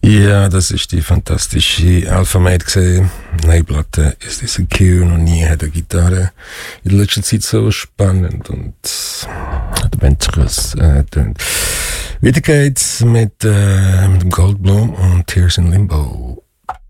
Ja, das ist die fantastische Alphamate gesehen. Neue Platte ist diese Q, noch nie hat eine Gitarre in letzter Zeit so spannend und adventurous tönt. Weiter geht's mit dem Goldblum und Tears in Limbo.